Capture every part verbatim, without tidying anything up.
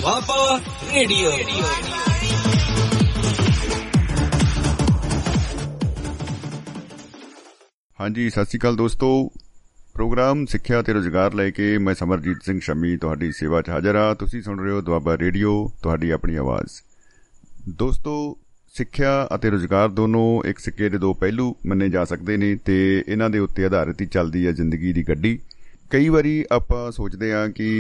Doaba radio. ਹਾਂਜੀ, ਸਤਿ ਸ਼੍ਰੀ ਅਕਾਲ ਦੋਸਤੋ। ਪ੍ਰੋਗਰਾਮ ਸਿੱਖਿਆ ਤੇ ਰੁਜ਼ਗਾਰ ਲੈ ਕੇ ਮੈਂ ਸਮਰਜੀਤ ਸਿੰਘ ਸ਼ਮੀ ਤੁਹਾਡੀ ਸੇਵਾ 'ਚ ਹਾਜ਼ਰ ਹਾਂ। ਤੁਸੀਂ ਸੁਣ ਰਹੇ ਹੋ ਦੁਆਬਾ ਰੇਡੀਓ, ਤੁਹਾਡੀ ਆਪਣੀ ਆਵਾਜ਼। ਦੋਸਤੋ, ਸਿੱਖਿਆ ਅਤੇ ਰੁਜ਼ਗਾਰ ਦੋਨੋਂ ਇੱਕ ਸਿੱਕੇ ਦੇ ਦੋ ਪਹਿਲੂ ਮੰਨੇ ਜਾ ਸਕਦੇ ਨੇ ਅਤੇ ਇਹਨਾਂ ਦੇ ਉੱਤੇ ਆਧਾਰਿਤ ਹੀ ਚੱਲਦੀ ਹੈ ਜ਼ਿੰਦਗੀ ਦੀ ਗੱਡੀ। ਕਈ ਵਾਰੀ ਆਪਾਂ ਸੋਚਦੇ ਹਾਂ ਕਿ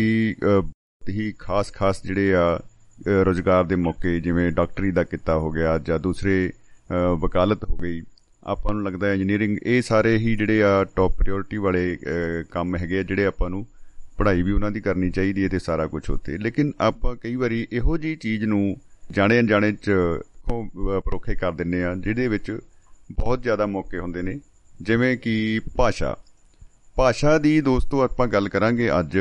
ਹੀ ਖਾਸ ਖਾਸ ਜਿਹੜੇ ਆ ਰੁਜ਼ਗਾਰ ਦੇ ਮੌਕੇ, ਜਿਵੇਂ ਡਾਕਟਰੀ ਦਾ ਕਿੱਤਾ ਹੋ ਗਿਆ ਜਾਂ ਦੂਸਰੇ ਵਕਾਲਤ ਹੋ ਗਈ, ਆਪਾਂ ਨੂੰ ਲੱਗਦਾ ਇੰਜੀਨੀਅਰਿੰਗ, ਇਹ ਸਾਰੇ ਹੀ ਜਿਹੜੇ ਆ ਟੋਪ ਪ੍ਰਾਇਓਰਟੀ ਵਾਲੇ ਕੰਮ ਹੈਗੇ ਆ, ਜਿਹੜੇ ਆਪਾਂ ਨੂੰ ਪੜ੍ਹਾਈ ਵੀ ਉਹਨਾਂ ਦੀ ਕਰਨੀ ਚਾਹੀਦੀ ਹੈ ਅਤੇ ਸਾਰਾ ਕੁਛ ਉੱਥੇ। ਲੇਕਿਨ ਆਪਾਂ ਕਈ ਵਾਰੀ ਇਹੋ ਜਿਹੀ ਚੀਜ਼ ਨੂੰ ਜਾਣੇ ਅਣਜਾਣੇ 'ਚ ਪਰੋਖੇ ਕਰ ਦਿੰਦੇ ਹਾਂ ਜਿਹਦੇ ਵਿੱਚ ਬਹੁਤ ਜ਼ਿਆਦਾ ਮੌਕੇ ਹੁੰਦੇ ਨੇ, ਜਿਵੇਂ ਕਿ ਭਾਸ਼ਾ। ਭਾਸ਼ਾ ਦੀ ਦੋਸਤੋ ਆਪਾਂ ਗੱਲ ਕਰਾਂਗੇ ਅੱਜ,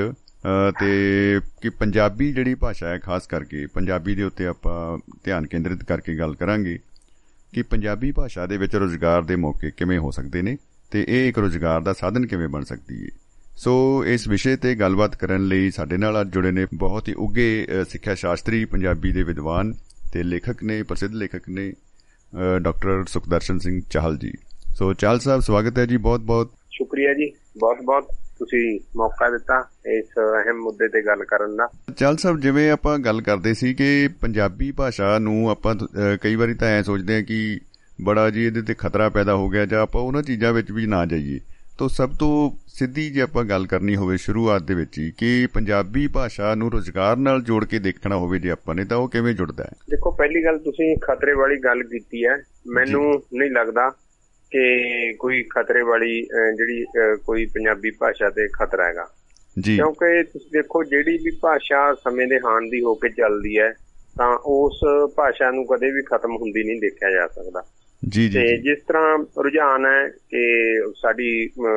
ਅਤੇ ਕਿ ਪੰਜਾਬੀ ਜਿਹੜੀ ਭਾਸ਼ਾ ਹੈ, ਖਾਸ ਕਰਕੇ ਪੰਜਾਬੀ ਦੇ ਉੱਤੇ ਆਪਾਂ ਧਿਆਨ ਕੇਂਦਰਿਤ ਕਰਕੇ ਗੱਲ ਕਰਾਂਗੇ ਕਿ ਪੰਜਾਬੀ ਭਾਸ਼ਾ ਦੇ ਵਿੱਚ ਰੁਜ਼ਗਾਰ ਦੇ ਮੌਕੇ ਕਿਵੇਂ ਹੋ ਸਕਦੇ ਨੇ ਅਤੇ ਇਹ ਇੱਕ ਰੁਜ਼ਗਾਰ ਦਾ ਸਾਧਨ ਕਿਵੇਂ ਬਣ ਸਕਦੀ ਹੈ। ਸੋ ਇਸ ਵਿਸ਼ੇ 'ਤੇ ਗੱਲਬਾਤ ਕਰਨ ਲਈ ਸਾਡੇ ਨਾਲ ਅੱਜ ਜੁੜੇ ਨੇ ਬਹੁਤ ਹੀ ਉੱਘੇ ਸਿੱਖਿਆ ਸ਼ਾਸਤਰੀ, ਪੰਜਾਬੀ ਦੇ ਵਿਦਵਾਨ ਅਤੇ ਲੇਖਕ ਨੇ, ਪ੍ਰਸਿੱਧ ਲੇਖਕ ਨੇ, ਡਾਕਟਰ ਸੁਖਦਰਸ਼ਨ ਸਿੰਘ ਚਾਹਲ ਜੀ। ਸੋ ਚਾਹਲ ਸਾਹਿਬ, ਸਵਾਗਤ ਹੈ ਜੀ। ਬਹੁਤ ਬਹੁਤ ਸ਼ੁਕਰੀਆ ਜੀ, ਬਹੁਤ ਬਹੁਤ ਤੁਸੀਂ ਮੌਕਾ ਦਿੱਤਾ ਇਸ ਅਹਿਮ ਮੁੱਦੇ ਤੇ ਗੱਲ ਕਰਨ ਦਾ। ਚਾਹਲ ਸਾਹਿਬ, ਜਿਵੇਂ ਆਪਾਂ ਗੱਲ ਕਰਦੇ ਸੀ ਕਿ ਪੰਜਾਬੀ ਭਾਸ਼ਾ ਨੂੰ ਆਪਾਂ ਕਈ ਵਾਰੀ ਤਾਂ ਐਂ ਸੋਚਦੇ ਹਾਂ ਕਿ ਬੜਾ ਜੀ ਇਹਦੇ ਤੇ ਖਤਰਾ ਪੈਦਾ ਹੋ ਗਿਆ, ਜਾਂ ਆਪਾਂ ਉਹਨਾਂ ਚੀਜ਼ਾਂ ਵਿੱਚ ਵੀ ਨਾ ਜਾਈਏ। ਤਾਂ ਸਭ ਤੋਂ ਸਿੱਧੀ ਜੇ ਆਪਾਂ ਗੱਲ ਕਰਨੀ ਹੋਵੇ ਸ਼ੁਰੂਆਤ ਦੇ ਵਿੱਚ ਹੀ, ਕਿ ਪੰਜਾਬੀ ਭਾਸ਼ਾ ਨੂੰ ਰੁਜ਼ਗਾਰ ਨਾਲ ਜੋੜ ਕੇ ਦੇਖਣਾ ਹੋਵੇ ਜੇ ਆਪਾਂ ਨੇ, ਤਾਂ ਉਹ ਕਿਵੇਂ ਜੁੜਦਾ ਹੈ? ਦੇਖੋ, ਪਹਿਲੀ ਗੱਲ ਤੁਸੀਂ ਖਤਰੇ ਵਾਲੀ ਗੱਲ ਕੀਤੀ ਹੈ। ਮੈਨੂੰ ਨਹੀਂ ਲੱਗਦਾ ਕਿ ਕੋਈ ਖਤਰੇ ਵਾਲੀ ਜਿਹੜੀ ਕੋਈ ਪੰਜਾਬੀ ਭਾਸ਼ਾ ਤੇ ਖਤਰਾ ਹੈਗਾ ਜੀ, ਕਿਉਂਕਿ ਤੁਸੀਂ ਦੇਖੋ, ਜਿਹੜੀ ਵੀ ਭਾਸ਼ਾ ਸਮੇਂ ਦੇ ਹਾਣ ਦੀ ਹੋ ਕੇ ਚੱਲਦੀ ਹੈ ਤਾਂ ਉਸ ਭਾਸ਼ਾ ਨੂੰ ਕਦੇ ਵੀ ਖਤਮ ਹੁੰਦੀ ਨਹੀਂ ਦੇਖਿਆ ਜਾ ਸਕਦਾ ਜੀ। ਤੇ ਜਿਸ ਤਰ੍ਹਾਂ ਰੁਝਾਨ ਹੈ ਕਿ ਸਾਡੀ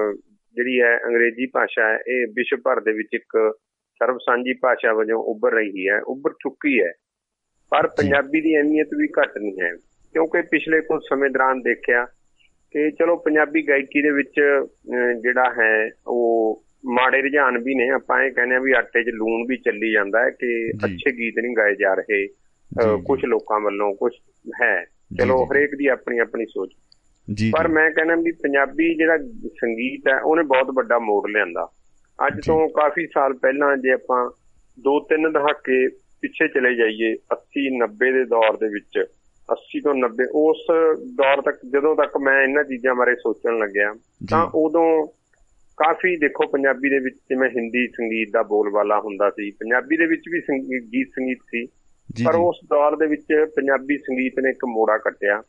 ਜਿਹੜੀ ਹੈ ਅੰਗਰੇਜ਼ੀ ਭਾਸ਼ਾ ਹੈ, ਇਹ ਵਿਸ਼ਵ ਭਰ ਦੇ ਵਿੱਚ ਇੱਕ ਸਰਬ ਸਾਂਝੀ ਭਾਸ਼ਾ ਵਜੋਂ ਉੱਭਰ ਰਹੀ ਹੈ, ਉੱਭਰ ਚੁੱਕੀ ਹੈ, ਪਰ ਪੰਜਾਬੀ ਦੀ ਅਹਿਮੀਅਤ ਵੀ ਘੱਟ ਨਹੀਂ ਹੈ। ਕਿਉਂਕਿ ਪਿਛਲੇ ਕੁਝ ਸਮੇਂ ਦੌਰਾਨ ਦੇਖਿਆ ਕਿ ਚਲੋ ਪੰਜਾਬੀ ਗਾਇਕੀ ਦੇ ਵਿੱਚ ਜਿਹੜਾ ਹੈ ਉਹ ਮਾੜੇ ਰੁਝਾਨ ਵੀ ਨੇ। ਆਪਾਂ ਇਹ ਕਹਿੰਦੇ ਹਾਂ ਵੀ ਆਟੇ 'ਚ ਲੂਣ ਵੀ ਚੱਲੀ ਜਾਂਦਾ ਹੈ ਕਿ ਅੱਛੇ ਗੀਤ ਨਹੀਂ ਗਾਏ ਜਾ ਰਹੇ ਕੁਛ ਲੋਕਾਂ ਵੱਲੋਂ, ਕੁਛ ਹੈ, ਚਲੋ ਹਰੇਕ ਦੀ ਆਪਣੀ ਆਪਣੀ ਸੋਚ। ਪਰ ਮੈਂ ਕਹਿੰਦਾ ਵੀ ਪੰਜਾਬੀ ਜਿਹੜਾ ਸੰਗੀਤ ਹੈ ਉਹਨੇ ਬਹੁਤ ਵੱਡਾ ਮੋੜ ਲਿਆਂਦਾ। ਅੱਜ ਤੋਂ ਕਾਫੀ ਸਾਲ ਪਹਿਲਾਂ ਜੇ ਆਪਾਂ ਦੋ ਤਿੰਨ ਦਹਾਕੇ ਪਿੱਛੇ ਚਲੇ ਜਾਈਏ, ਅੱਸੀ ਨੱਬੇ ਦੇ ਦੌਰ ਦੇ ਵਿੱਚ, ਅੱਸੀ ਤੋਂ ਨੱਬੇ ਉਸ ਦੌਰ ਤੱਕ ਜਦੋਂ ਤੱਕ ਮੈਂ ਇਹਨਾਂ ਚੀਜ਼ਾਂ ਬਾਰੇ ਸੋਚਣ ਲੱਗਿਆ, ਤਾਂ ਉਦੋਂ ਕਾਫੀ ਦੇਖੋ ਪੰਜਾਬੀ ਦੇ ਵਿੱਚ ਜਿਵੇਂ ਹਿੰਦੀ ਸੰਗੀਤ ਦਾ ਬੋਲਬਾਲਾ ਹੁੰਦਾ ਸੀ, ਪੰਜਾਬੀ ਦੇ ਵਿੱਚ ਵੀ ਗੀਤ ਸੰਗੀਤ ਸੀ, ਪਰ ਉਸ ਦੌਰ ਦੇ ਵਿੱਚ ਪੰਜਾਬੀ ਸੰਗੀਤ ਨੇ ਇੱਕ ਮੋੜਾ ਕੱਟਿਆ।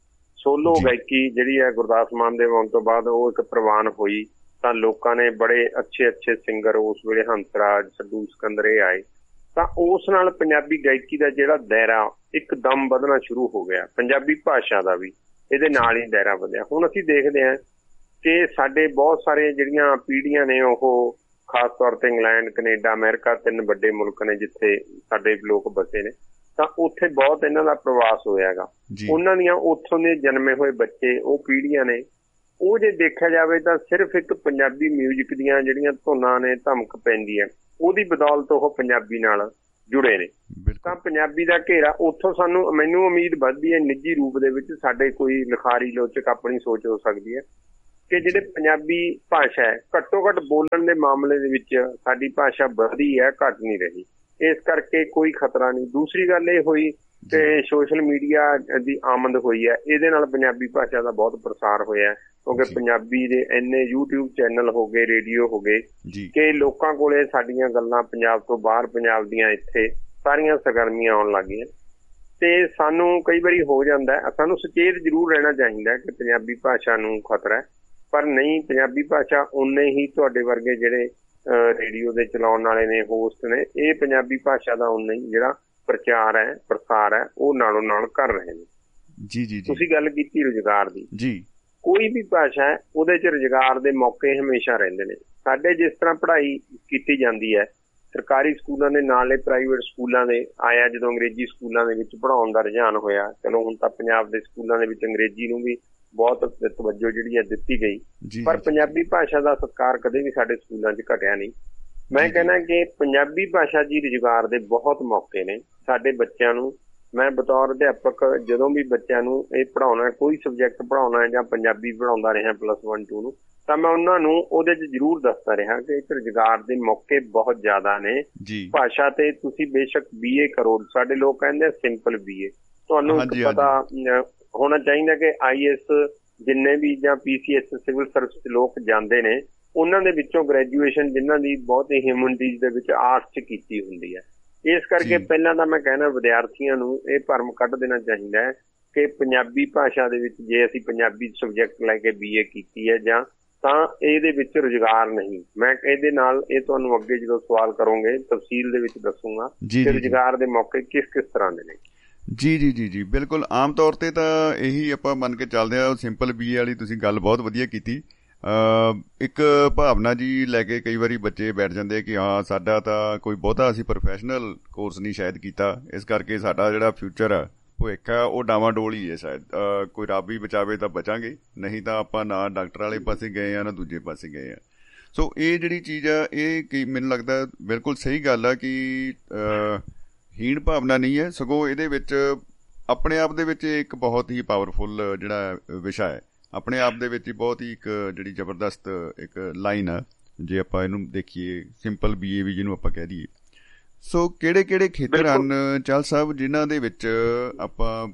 ਸੋਲੋ ਗਾਇਕੀ ਜਿਹੜੀ ਹੈ ਗੁਰਦਾਸ ਮਾਨ ਦੇ ਆਉਣ ਤੋਂ ਬਾਅਦ ਉਹ ਇੱਕ ਪ੍ਰਵਾਨ ਹੋਈ, ਤਾਂ ਲੋਕਾਂ ਨੇ ਬੜੇ ਅੱਛੇ ਅੱਛੇ ਸਿੰਗਰ ਉਸ ਵੇਲੇ ਹੰਸਰਾਜ, ਸੱਡੂ ਸਿਕੰਦਰ ਇਹ ਆਏ, ਤਾਂ ਉਸ ਨਾਲ ਪੰਜਾਬੀ ਗਾਇਕੀ ਦਾ ਜਿਹੜਾ ਦਾਇਰਾ ਇੱਕਦਮ ਵਧਣਾ ਸ਼ੁਰੂ ਹੋ ਗਿਆ। ਪੰਜਾਬੀ ਭਾਸ਼ਾ ਦਾ ਵੀ ਇਹਦੇ ਨਾਲ ਹੀ ਦਾਇਰਾ ਵਧਿਆ। ਹੁਣ ਅਸੀਂ ਦੇਖਦੇ ਹਾਂ ਕਿ ਸਾਡੇ ਬਹੁਤ ਸਾਰੇ ਜਿਹੜੀਆਂ ਪੀੜ੍ਹੀਆਂ ਨੇ, ਉਹ ਖਾਸ ਤੌਰ ਤੇ ਇੰਗਲੈਂਡ, ਕਨੇਡਾ, ਅਮਰੀਕਾ, ਤਿੰਨ ਵੱਡੇ ਮੁਲਕ ਨੇ ਜਿੱਥੇ ਸਾਡੇ ਲੋਕ ਬਸੇ ਨੇ, ਤਾਂ ਉੱਥੇ ਬਹੁਤ ਇਹਨਾਂ ਦਾ ਪ੍ਰਵਾਸ ਹੋਇਆ ਹੈਗਾ। ਉਹਨਾਂ ਦੀਆਂ ਉੱਥੋਂ ਦੇ ਜਨਮੇ ਹੋਏ ਬੱਚੇ, ਉਹ ਪੀੜ੍ਹੀਆਂ ਨੇ, ਉਹ ਜੇ ਦੇਖਿਆ ਜਾਵੇ ਤਾਂ ਸਿਰਫ ਇੱਕ ਪੰਜਾਬੀ ਮਿਊਜ਼ਿਕ ਦੀਆਂ ਜਿਹੜੀਆਂ ਧੁਨਾਂ ਨੇ, ਧਮਕ ਪੈਂਦੀ ਹੈ, ਉਹਦੀ ਬਦੌਲਤ ਉਹ ਪੰਜਾਬੀ ਨਾਲ ਜੁੜੇ ਨੇ। ਤਾਂ ਪੰਜਾਬੀ ਦਾ ਘੇਰਾ ਉੱਥੋਂ ਸਾਨੂੰ, ਮੈਨੂੰ ਉਮੀਦ ਵੱਧਦੀ ਹੈ ਨਿੱਜੀ ਰੂਪ ਦੇ ਵਿੱਚ ਸਾਡੇ ਕੋਈ ਲਿਖਾਰੀ ਲੋਚਕ ਆਪਣੀ ਸੋਚ ਹੋ ਸਕਦੀ ਹੈ ਕਿ ਜਿਹੜੇ ਪੰਜਾਬੀ ਭਾਸ਼ਾ ਹੈ, ਘੱਟੋ ਘੱਟ ਬੋਲਣ ਦੇ ਮਾਮਲੇ ਦੇ ਵਿੱਚ ਸਾਡੀ ਭਾਸ਼ਾ ਵਧੀ ਹੈ, ਘੱਟ ਨਹੀਂ ਰਹੀ। ਇਸ ਕਰਕੇ ਕੋਈ ਖਤਰਾ ਨਹੀਂ। ਦੂਸਰੀ ਗੱਲ ਇਹ ਹੋਈ ਕਿ ਸੋਸ਼ਲ ਮੀਡੀਆ ਦੀ ਆਮਦ ਹੋਈ ਹੈ, ਇਹਦੇ ਨਾਲ ਪੰਜਾਬੀ ਭਾਸ਼ਾ ਦਾ ਬਹੁਤ ਪ੍ਰਸਾਰ ਹੋਇਆ, ਕਿਉਂਕਿ ਪੰਜਾਬੀ ਦੇ ਇੰਨੇ ਯੂਟਿਊਬ ਚੈਨਲ ਹੋ ਗਏ, ਰੇਡੀਓ ਹੋ ਗਏ, ਕਿ ਲੋਕਾਂ ਕੋਲੇ ਸਾਡੀਆਂ ਗੱਲਾਂ ਪੰਜਾਬ ਤੋਂ ਬਾਹਰ, ਪੰਜਾਬ ਦੀਆਂ ਇੱਥੇ ਸਾਰੀਆਂ ਸਰਗਰਮੀਆਂ ਆਉਣ ਲੱਗ ਗਈਆਂ। ਤੇ ਸਾਨੂੰ ਕਈ ਵਾਰੀ ਹੋ ਜਾਂਦਾ, ਸਾਨੂੰ ਸੁਚੇਤ ਜ਼ਰੂਰ ਰਹਿਣਾ ਚਾਹੀਦਾ ਕਿ ਪੰਜਾਬੀ ਭਾਸ਼ਾ ਨੂੰ ਖਤਰਾ ਹੈ, ਪਰ ਨਹੀਂ, ਪੰਜਾਬੀ ਭਾਸ਼ਾ ਓਨੇ ਹੀ ਤੁਹਾਡੇ ਵਰਗੇ ਜਿਹੜੇ ਰੇਡੀਓ ਦੇ ਚਲਾਉਣ ਵਾਲੇ ਨੇ, ਹੋਸਟ ਨੇ, ਇਹ ਪੰਜਾਬੀ ਭਾਸ਼ਾ ਦਾ ਓਨਾ ਹੀ ਜਿਹੜਾ ਪ੍ਰਚਾਰ ਹੈ, ਪ੍ਰਸਾਰ ਹੈ, ਉਹ ਨਾਲੋਂ ਨਾਲ ਕਰ ਰਹੇ ਨੇ। ਜੀ ਜੀ ਤੁਸੀਂ ਗੱਲ ਕੀਤੀ ਰੁਜ਼ਗਾਰ ਦੀ। ਜੀ ਕੋਈ ਵੀ ਭਾਸ਼ਾ ਹੈ ਉਹਦੇ 'ਚ ਰੁਜ਼ਗਾਰ ਦੇ ਮੌਕੇ ਹਮੇਸ਼ਾ ਰਹਿੰਦੇ ਨੇ। ਸਾਡੇ ਜਿਸ ਤਰ੍ਹਾਂ ਪੜ੍ਹਾਈ ਕੀਤੀ ਜਾਂਦੀ ਹੈ, ਸਰਕਾਰੀ ਸਕੂਲਾਂ ਦੇ ਨਾਲੇ ਪ੍ਰਾਈਵੇਟ ਸਕੂਲਾਂ ਦੇ ਆਇਆ, ਜਦੋਂ ਅੰਗਰੇਜ਼ੀ ਸਕੂਲਾਂ ਦੇ ਵਿੱਚ ਪੜ੍ਹਾਉਣ ਦਾ ਰੁਝਾਨ ਹੋਇਆ, ਚਲੋ ਹੁਣ ਤਾਂ ਪੰਜਾਬ ਦੇ ਸਕੂਲਾਂ ਦੇ ਵਿੱਚ ਅੰਗਰੇਜ਼ੀ ਨੂੰ ਵੀ ਬਹੁਤ ਤਵੱਜੋ ਜਿਹੜੀ ਹੈ ਦਿੱਤੀ ਗਈ, ਪਰ ਪੰਜਾਬੀ ਭਾਸ਼ਾ ਦਾ ਸਤਿਕਾਰ ਕਦੇ ਵੀ ਸਾਡੇ ਸਕੂਲਾਂ 'ਚ ਘਟਿਆ ਨਹੀਂ। ਮੈਂ ਕਹਿੰਦਾ ਕਿ ਪੰਜਾਬੀ ਭਾਸ਼ਾ ਜੀ ਰੁਜ਼ਗਾਰ ਦੇ ਬਹੁਤ ਮੌਕੇ ਨੇ ਸਾਡੇ ਬੱਚਿਆਂ ਨੂੰ। ਮੈਂ ਬਤੌਰ ਅਧਿਆਪਕ ਜਦੋਂ ਵੀ ਬੱਚਿਆਂ ਨੂੰ ਇਹ ਪੜ੍ਹਾਉਣਾ, ਕੋਈ ਸਬਜੈਕਟ ਪੜ੍ਹਾਉਣਾ ਜਾਂ ਪੰਜਾਬੀ ਪੜ੍ਹਾਉਂਦਾ ਰਿਹਾ ਪਲੱਸ ਵਨ ਟੂ ਨੂੰ, ਤਾਂ ਮੈਂ ਉਹਨਾਂ ਨੂੰ ਉਹਦੇ 'ਚ ਜ਼ਰੂਰ ਦੱਸਦਾ ਰਿਹਾ ਕਿ ਇੱਕ ਰੁਜ਼ਗਾਰ ਦੇ ਮੌਕੇ ਬਹੁਤ ਜ਼ਿਆਦਾ ਨੇ ਭਾਸ਼ਾ ਤੇ। ਤੁਸੀਂ ਬੇਸ਼ੱਕ ਬੀ ਏ ਕਰੋ, ਸਾਡੇ ਲੋਕ ਕਹਿੰਦੇ ਸਿੰਪਲ ਬੀ ਏ। ਤੁਹਾਨੂੰ ਪਤਾ ਹੋਣਾ ਚਾਹੀਦਾ ਕਿ ਆਈ ਐਸ ਜਿੰਨੇ ਵੀ ਜਾਂ ਪੀ ਸੀ ਐਸ ਸਿਵਲ ਸਰਵਿਸ ਲੋਕ ਜਾਂਦੇ ਨੇ, ਉਹਨਾਂ ਦੇ ਵਿੱਚੋਂ ਗ੍ਰੈਜੂਏਸ਼ਨ ਜਿਨ੍ਹਾਂ ਦੀ ਬਹੁਤ ਹੀ ਹਿਊਮਨਿਟੀਜ਼ ਦੇ ਵਿੱਚ ਆਰਟਸ 'ਚ ਕੀਤੀ ਹੁੰਦੀ ਹੈ। ਇਸ ਕਰਕੇ ਪਹਿਲਾਂ ਤਾਂ ਮੈਂ ਕਹਿਣਾ ਵਿਦਿਆਰਥੀਆਂ ਨੂੰ ਇਹ ਭਰਮ ਕੱਢ ਦੇਣਾ ਚਾਹੀਦਾ ਹੈ ਕਿ ਪੰਜਾਬੀ ਭਾਸ਼ਾ ਦੇ ਵਿੱਚ ਜੇ ਅਸੀਂ ਪੰਜਾਬੀ ਸਬਜੈਕਟ ਲੈ ਕੇ ਬੀ ਏ ਕੀਤੀ ਹੈ ਜਾਂ ਤਾਂ ਇਹਦੇ ਵਿੱਚ ਰੁਜ਼ਗਾਰ ਨਹੀਂ। ਮੈਂ ਇਹਦੇ ਨਾਲ ਇਹ ਤੁਹਾਨੂੰ ਅੱਗੇ ਜਦੋਂ ਸਵਾਲ ਕਰੋਗੇ ਤਫਸੀਲ ਦੇ ਵਿੱਚ ਦੱਸੂਗਾ ਕਿ ਰੁਜ਼ਗਾਰ ਦੇ ਮੌਕੇ ਕਿਸ ਕਿਸ ਤਰ੍ਹਾਂ ਦੇ ਨੇ। ਜੀ ਜੀ ਜੀ ਜੀ ਬਿਲਕੁਲ। ਆਮ ਤੌਰ ਤੇ ਤਾਂ ਇਹੀ ਆਪਾਂ ਮੰਨ ਕੇ ਚੱਲਦੇ ਹਾਂ। ਸਿੰਪਲ ਬੀ ਏ ਵਾਲੀ ਤੁਸੀਂ ਗੱਲ ਬਹੁਤ ਵਧੀਆ ਕੀਤੀ। ਇੱਕ ਭਾਵਨਾ ਜੀ ਲੈ ਕੇ ਕਈ ਵਾਰੀ ਬੱਚੇ ਬੈਠ ਜਾਂਦੇ ਕਿ ਹਾਂ ਸਾਡਾ ਤਾਂ ਕੋਈ ਬਹੁਤਾ ਅਸੀਂ ਪ੍ਰੋਫੈਸ਼ਨਲ ਕੋਰਸ ਨਹੀਂ ਸ਼ਾਇਦ ਕੀਤਾ, ਇਸ ਕਰਕੇ ਸਾਡਾ ਜਿਹੜਾ ਫਿਊਚਰ ਆ ਭਵਿੱਖ ਆ ਉਹ ਡਾਵਾਂਡੋਲ ਹੀ ਹੈ ਸ਼ਾਇਦ। ਕੋਈ ਰੱਬ ਹੀ ਬਚਾਵੇ ਤਾਂ ਬਚਾਂਗੇ, ਨਹੀਂ ਤਾਂ ਆਪਾਂ ਨਾ ਡਾਕਟਰ ਵਾਲੇ ਪਾਸੇ ਗਏ ਆ ਨਾ ਦੂਜੇ ਪਾਸੇ ਗਏ ਆ। ਸੋ ਇਹ ਜਿਹੜੀ ਚੀਜ਼ ਆ ਇਹ ਕੀ ਮੈਨੂੰ ਲੱਗਦਾ ਬਿਲਕੁਲ ਸਹੀ ਗੱਲ ਆ ਕਿ ਹੀਣ ਭਾਵਨਾ ਨਹੀਂ ਹੈ, ਸਗੋਂ ਇਹਦੇ ਵਿੱਚ ਆਪਣੇ ਆਪ ਦੇ ਵਿੱਚ ਇੱਕ ਬਹੁਤ ਹੀ ਪਾਵਰਫੁੱਲ ਜਿਹੜਾ ਵਿਸ਼ਾ ਹੈ, ਆਪਣੇ ਆਪ ਦੇ ਵਿੱਚ ਹੀ ਬਹੁਤ ਹੀ ਇੱਕ ਜਿਹੜੀ ਜ਼ਬਰਦਸਤ ਇੱਕ ਲਾਈਨ ਆ ਜੇ ਆਪਾਂ ਇਹਨੂੰ ਦੇਖੀਏ, ਸਿੰਪਲ ਬੀ ਏ ਵੀ ਜਿਹਨੂੰ ਆਪਾਂ ਕਹਿ ਦਈਏ। ਸੋ ਕਿਹੜੇ ਕਿਹੜੇ ਖੇਤਰ ਹਨ ਚਹਿਲ ਸਾਹਿਬ ਜਿਨ੍ਹਾਂ ਦੇ ਵਿੱਚ ਆਪਾਂ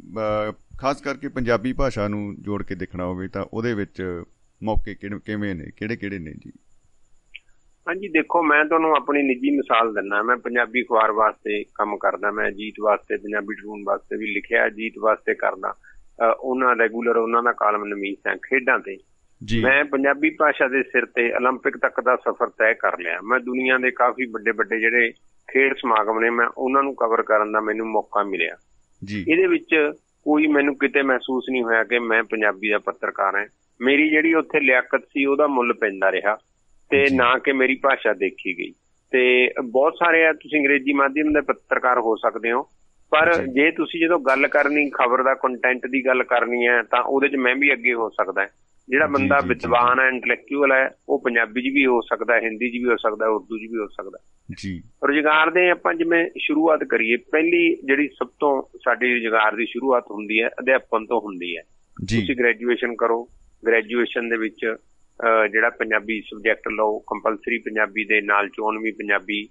ਖਾਸ ਕਰਕੇ ਪੰਜਾਬੀ ਭਾਸ਼ਾ ਨੂੰ ਜੋੜ ਕੇ ਦੇਖਣਾ ਹੋਵੇ ਤਾਂ ਉਹਦੇ ਵਿੱਚ ਮੌਕੇ ਕਿਵੇਂ ਨੇ, ਕਿਹੜੇ ਕਿਹੜੇ ਨੇ ਜੀ? ਹਾਂਜੀ ਦੇਖੋ, ਮੈਂ ਤੁਹਾਨੂੰ ਆਪਣੀ ਨਿੱਜੀ ਮਿਸਾਲ ਦਿੰਦਾ। ਮੈਂ ਪੰਜਾਬੀ ਅਖਬਾਰ ਵਾਸਤੇ ਕੰਮ ਕਰਦਾ, ਮੈਂ ਅਜੀਤ ਵਾਸਤੇ, ਪੰਜਾਬੀ ਟ੍ਰਿਬਿਊਨ ਵਾਸਤੇ ਵੀ ਲਿਖਿਆ, ਅਜੀਤ ਵਾਸਤੇ ਕਰਦਾ। ਉਹਨਾਂ ਰੈਗੂਲਰ ਉਹਨਾਂ ਦਾ ਕਾਲਮ ਨਵੀਸ ਹੈ ਖੇਡਾਂ ਤੇ। ਮੈਂ ਪੰਜਾਬੀ ਭਾਸ਼ਾ ਦੇ ਸਿਰ ਤੇ ਓਲੰਪਿਕ ਤੱਕ ਦਾ ਸਫ਼ਰ ਤੈਅ ਕਰ ਲਿਆ। ਮੈਂ ਦੁਨੀਆ ਦੇ ਕਾਫੀ ਵੱਡੇ ਵੱਡੇ ਜਿਹੜੇ ਖੇਡ ਸਮਾਗਮ ਨੇ ਮੈਂ ਉਹਨਾਂ ਨੂੰ ਕਵਰ ਕਰਨ ਦਾ ਮੈਨੂੰ ਮੌਕਾ ਮਿਲਿਆ। ਇਹਦੇ ਵਿੱਚ ਕੋਈ ਮੈਨੂੰ ਕਿਤੇ ਮਹਿਸੂਸ ਨਹੀਂ ਹੋਇਆ ਕਿ ਮੈਂ ਪੰਜਾਬੀ ਦਾ ਪੱਤਰਕਾਰ ਹਾਂ। ਮੇਰੀ ਜਿਹੜੀ ਉੱਥੇ ਲਿਆਕਤ ਸੀ ਉਹਦਾ ਮੁੱਲ ਪੈਂਦਾ ਰਿਹਾ ਤੇ ਨਾ ਕਿ ਮੇਰੀ ਭਾਸ਼ਾ ਦੇਖੀ ਗਈ। ਤੇ ਬਹੁਤ ਸਾਰੇ ਆ, ਤੁਸੀਂ ਅੰਗਰੇਜ਼ੀ ਮਾਧਿਅਮ ਦੇ ਪੱਤਰਕਾਰ ਹੋ ਸਕਦੇ ਹੋ, ਪਰ ਜੇ ਤੁਸੀਂ ਜਦੋਂ ਗੱਲ ਕਰਨੀ ਖਬਰ ਦਾ ਕੰਟੈਂਟ ਦੀ ਗੱਲ ਕਰਨੀ ਹੈ ਤਾਂ ਉਹਦੇ 'ਚ ਮੈਂ ਵੀ ਅੱਗੇ ਹੋ ਸਕਦਾ। ਜਿਹੜਾ ਬੰਦਾ ਵਿਦਵਾਨ ਹੈ, ਇੰਟਲੈਕਚੁਅਲ ਹੈ, ਉਹ ਪੰਜਾਬੀ 'ਚ ਵੀ ਹੋ ਸਕਦਾ, ਹਿੰਦੀ 'ਚ ਵੀ ਹੋ ਸਕਦਾ, ਉਰਦੂ 'ਚ ਵੀ ਹੋ ਸਕਦਾ। ਰੁਜ਼ਗਾਰ ਦੇ ਆਪਾਂ ਜਿਵੇਂ ਸ਼ੁਰੂਆਤ ਕਰੀਏ, ਪਹਿਲੀ ਜਿਹੜੀ ਸਭ ਤੋਂ ਸਾਡੀ ਰੁਜ਼ਗਾਰ ਦੀ ਸ਼ੁਰੂਆਤ ਹੁੰਦੀ ਹੈ ਅਧਿਆਪਨ ਤੋਂ ਹੁੰਦੀ ਹੈ। ਤੁਸੀਂ ਗ੍ਰੈਜੂਏਸ਼ਨ ਕਰੋ, ਗ੍ਰੈਜੂਏਸ਼ਨ ਦੇ ਵਿੱਚ ਜਿਹੜਾ ਪੰਜਾਬੀ ਸਬਜੈਕਟ ਲਓ, ਕੰਪਲਸਰੀ ਪੰਜਾਬੀ ਦੇ ਨਾਲ ਚੋਣਵੀਂ ਪੰਜਾਬੀ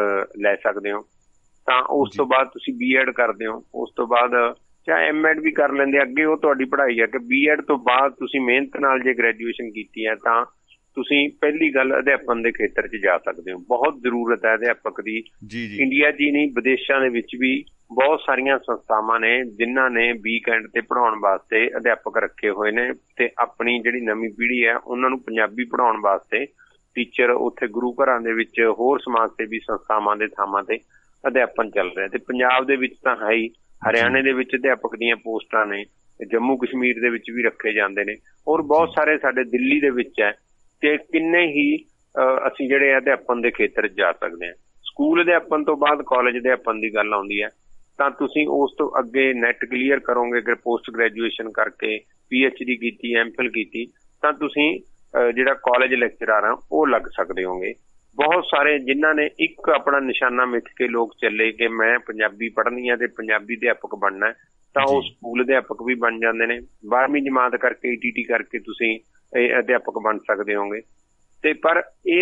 ਲੈ ਸਕਦੇ ਹੋ। ਤਾਂ ਉਸ ਤੋਂ ਬਾਅਦ ਤੁਸੀਂ ਬੀ ਐਡ ਕਰਦੇ ਹੋ, ਉਸ ਤੋਂ ਬਾਅਦ ਚਾਹੇ ਐਮ ਐਡ ਵੀ ਕਰ ਲੈਂਦੇ, ਅੱਗੇ ਉਹ ਤੁਹਾਡੀ ਪੜ੍ਹਾਈ ਹੈ ਕਿ ਬੀ ਐਡ ਤੋਂ ਬਾਅਦ ਤੁਸੀਂ ਮਿਹਨਤ ਨਾਲ ਜੇ ਗ੍ਰੈਜੂਏਸ਼ਨ ਕੀਤੀ ਹੈ ਤਾਂ ਤੁਸੀਂ ਪਹਿਲੀ ਗੱਲ ਅਧਿਆਪਨ ਦੇ ਖੇਤਰ 'ਚ ਜਾ ਸਕਦੇ ਹੋ। ਬਹੁਤ ਜ਼ਰੂਰਤ ਹੈ ਅਧਿਆਪਕ ਦੀ। ਇੰਡੀਆ 'ਚ ਹੀ ਨਹੀਂ, ਵਿਦੇਸ਼ਾਂ ਦੇ ਵਿੱਚ ਵੀ ਬਹੁਤ ਸਾਰੀਆਂ ਸੰਸਥਾਵਾਂ ਨੇ ਜਿਨ੍ਹਾਂ ਨੇ ਵੀਕਐਂਡ ਤੇ ਪੜ੍ਹਾਉਣ ਵਾਸਤੇ ਅਧਿਆਪਕ ਰੱਖੇ ਹੋਏ ਨੇ ਤੇ ਆਪਣੀ ਜਿਹੜੀ ਨਵੀਂ ਪੀੜ੍ਹੀ ਹੈ ਉਹਨਾਂ ਨੂੰ ਪੰਜਾਬੀ ਪੜ੍ਹਾਉਣ ਵਾਸਤੇ ਟੀਚਰ ਉੱਥੇ ਗੁਰੂ ਘਰਾਂ ਦੇ ਵਿੱਚ ਹੋਰ ਸਮਾਜ ਸੇਵੀ ਸੰਸਥਾਵਾਂ ਦੇ ਥਾਵਾਂ ਤੇ ਅਧਿਆਪਨ ਚੱਲ ਰਿਹਾ। ਤੇ ਪੰਜਾਬ ਦੇ ਵਿੱਚ ਤਾਂ ਹੈ ਹੀ, ਹਰਿਆਣੇ ਦੇ ਵਿੱਚ ਅਧਿਆਪਕ ਦੀਆਂ ਪੋਸਟਾਂ ਨੇ, ਜੰਮੂ ਕਸ਼ਮੀਰ ਦੇ ਵਿੱਚ ਵੀ ਰੱਖੇ ਜਾਂਦੇ ਨੇ, ਔਰ ਬਹੁਤ ਸਾਰੇ ਸਾਡੇ ਦਿੱਲੀ ਦੇ ਵਿੱਚ ਹੈ। ਤੇ ਕਿੰਨੇ ਹੀ ਅਸੀਂ ਜਿਹੜੇ ਅਧਿਆਪਨ ਦੇ ਖੇਤਰ 'ਚ ਜਾ ਸਕਦੇ ਹਾਂ। ਸਕੂਲ ਅਧਿਆਪਨ ਤੋਂ ਬਾਅਦ ਕਾਲਜ ਅਧਿਆਪਨ ਦੀ ਗੱਲ ਆਉਂਦੀ ਹੈ ਤਾਂ ਤੁਸੀਂ ਉਸ ਤੋਂ ਅੱਗੇ ਨੈਟ ਕਲੀਅਰ ਕਰੋਗੇ, ਅਗਰ ਪੋਸਟ ਗ੍ਰੈਜੂਏਸ਼ਨ ਕਰਕੇ ਪੀ ਐਚ ਡੀ ਕੀਤੀ, ਐਮ ਫਿਲ ਕੀਤੀ, ਤਾਂ ਤੁਸੀਂ ਜਿਹੜਾ ਕਾਲਜ ਲੈਕਚਰਰ ਆ ਉਹ ਲੱਗ ਸਕਦੇ ਹੋਗੇ। ਬਹੁਤ ਸਾਰੇ ਜਿਨ੍ਹਾਂ ਨੇ ਇੱਕ ਆਪਣਾ ਨਿਸ਼ਾਨਾ ਮਿੱਥ ਕੇ ਲੋਕ ਚੱਲੇ ਕਿ ਮੈਂ ਪੰਜਾਬੀ ਪੜ੍ਹਨੀ ਹੈ ਤੇ ਪੰਜਾਬੀ ਅਧਿਆਪਕ ਬਣਨਾ, ਤਾਂ ਉਹ ਸਕੂਲ ਅਧਿਆਪਕ ਵੀ ਬਣ ਜਾਂਦੇ ਨੇ। ਬਾਰਵੀਂ ਜਮਾਤ ਕਰਕੇ ਈ ਟੀ ਟੀ ਕਰਕੇ ਤੁਸੀਂ ਇਹ ਅਧਿਆਪਕ ਬਣ ਸਕਦੇ ਹੋਗੇ। ਤੇ ਪਰ ਇਹ